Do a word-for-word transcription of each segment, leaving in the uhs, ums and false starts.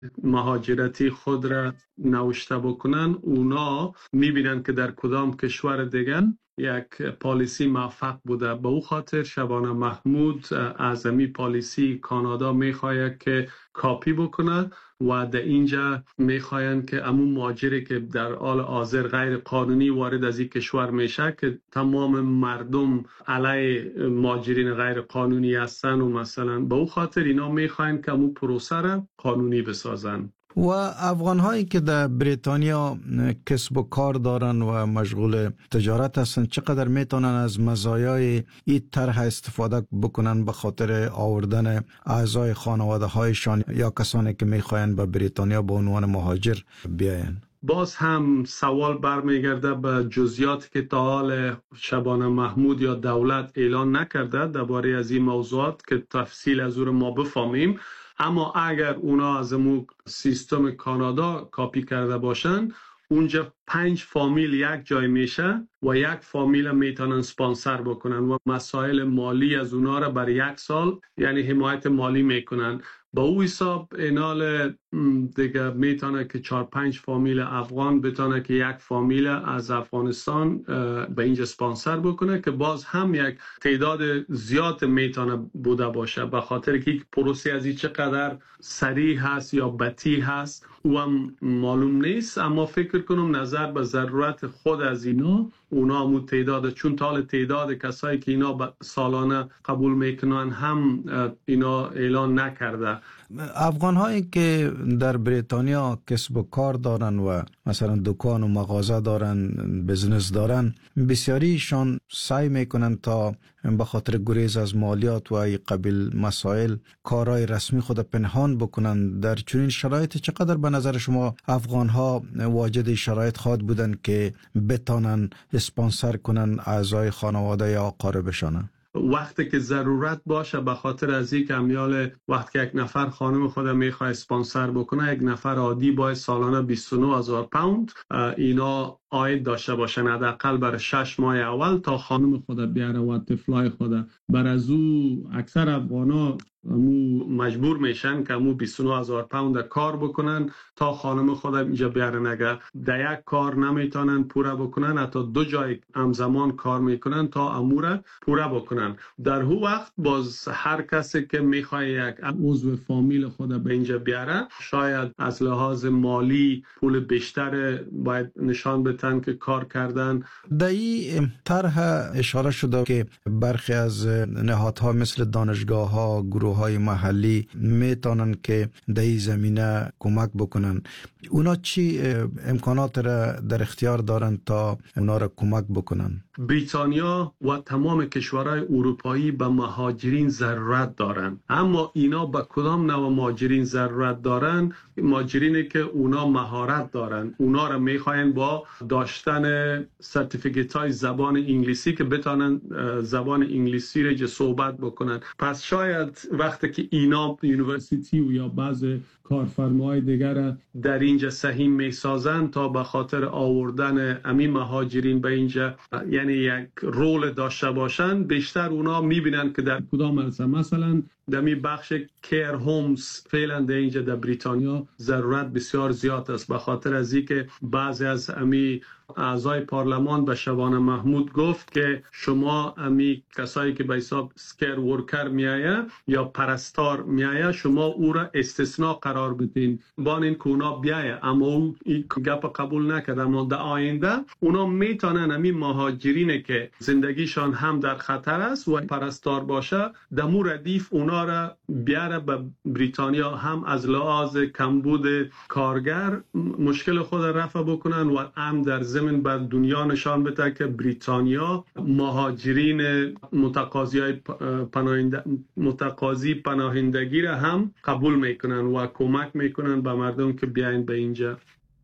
مهاجرتی خود را نوشته بکنن، اونا میبینن که در کدام کشور دیگر یک پالیسی موفق بوده. به او خاطر شبانه محمود از امی پالیسی کانادا میخواهد که کاپی بکنه و در اینجا میخواین که امون مهاجری که در حال حاضر غیر قانونی وارد از این کشور میشه که تمام مردم علیه مهاجرین غیر قانونی هستن و مثلا به او خاطر اینا میخواین که امون پروسه را قانونی بسازن. و افغان هایی که در بریتانیا کسب و کار دارن و مشغول تجارت هستن چقدر میتونن از مزایای این طرح استفاده بکنن به خاطر آوردن اعضای خانواده هایشان یا کسانی که میخواین به بریتانیا به عنوان مهاجر بیاین؟ باز هم سوال برمیگرده به جزئیاتی که تا حال شبانه محمود یا دولت اعلان نکرده درباره از این موضوعات که تفصیل از اون ما بفهمیم. اما اگر اونا از مو سیستم کانادا کاپی کرده باشن، اونجا پنج فامیل یک جای میشه و یک فامیل میتونن سپانسر بکنن و مسائل مالی از اونا را بر یک سال یعنی حمایت مالی میکنن. با او حساب اینال دیگه میتونه که چهار پنج فامیل افغان بتونه که یک فامیل از افغانستان به اینجا سپانسر بکنه که باز هم یک تعداد زیاد میتونه بوده باشه، به خاطر که یک پروسه از این چقدر سریع هست یا بطیء هست او هم معلوم نیست. اما فکر کنم نظر به ضرورت خود از اینا اونا هم تعداد، چون تال تعداد کسایی که اینا سالانه قبول میکنن هم اینا اعلان نکرده. افغان هایی که در بریتانیا کسب و کار دارن و مثلا دکان و مغازه دارن، بزنس دارن، بسیاریشان سعی میکنن تا به خاطر گریز از مالیات و ای قبیل مسائل کارهای رسمی خود پنهان بکنن. در چنین شرایط چقدر به نظر شما افغان ها واجد شرایط خواهد بودن که بتانن اسپانسر کنن اعضای خانواده یا اقاربشان؟ وقتی که ضرورت باشه، به خاطر از این که امیال وقتی که یک نفر خانم خود میخواد اسپانسر بکنه، یک نفر عادی باید سالانه بیست و نه هزار پوند اینا عاید داشته باشن حداقل برای شش ماه اول تا خانم خود بیاره و طفلای خود. بر از او اکثر افغانا مو مجبور میشن که مو بیست و نه هزار پوند کار بکنن تا خانم خود اینجا بیاره. نگه در یک کار نمیتونن پوره بکنن، حتی دو جای همزمان کار میکنن تا اموره پوره بکنن. در هو وقت باز هر کسی که میخواد یک عضو فامیل خود به اینجا بیاره، شاید از لحاظ مالی پول بیشتر باید نشان بدن که کار کردن. در این طرح اشاره شده که برخی از نهادها مثل دانشگاه ها، گروه های محلی میتونن که در این زمینه کمک بکنن. اونا چی امکانات را در اختیار دارن تا اونا را کمک بکنن؟ بریتانیا و تمام کشورهای اروپایی به مهاجرین ضرورت دارن، اما اینا به کدام نوع مهاجرین ضرورت دارن؟ مهاجرینی که اونا مهارت دارن، اونا را میخواین با داشتن سرتیفیکیت های زبان انگلیسی که بتانن زبان انگلیسی را صحبت بکنن. پس شاید وقتی که اینا یونیورسیتی و یا بعض کارفرماهای دیگر در اینجا سهیم میسازن تا به خاطر آوردن امی مهاجرین به اینجا یعنی یک رول داشته باشن، بیشتر اونا میبینن که در کدام مرسه مثلا در می بخش کیر هومز فعلا در اینجا در بریتانیا ضرورت بسیار زیاد است، به خاطر از اینکه بعضی از امی اعضای پارلمان به شبانه محمود گفت که شما امی کسایی که به حساب سکر ورکر میایه یا پرستار میایه شما او را استثناء قرار بدین بان این که اونا بیایه. اما او این گپ قبول نکرد. اما در آینده اونا میتونن امی مهاجرین که زندگیشان هم در خطر است و پرستار باشه دمو ردیف اونا را بیاره به بریتانیا، هم از لحاظ کمبود کارگر مشکل خود رفع بکنن و هم در زمین بر دنیا نشان بده که بریتانیا مهاجرین متقاضی پناهنده متقاضی پناهندگی را هم قبول میکنن و کمک میکنن به مردم که بیاین به اینجا.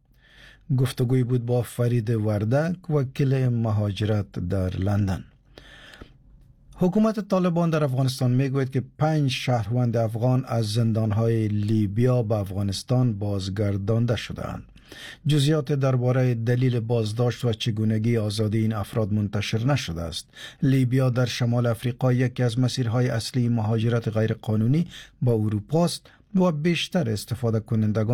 گفتگوی بود با فرید وردک، وکیل مهاجرت در لندن. حکومت طالبان در افغانستان میگوید که پنج شهروند افغان از زندانهای لیبیا به افغانستان بازگردانده شده‌اند. جزئیات درباره دلیل بازداشت و چگونگی آزادی این افراد منتشر نشده است. لیبیا در شمال افریقا یکی از مسیرهای اصلی مهاجرت غیرقانونی با اروپا است و بیشتر استفاده کنندگان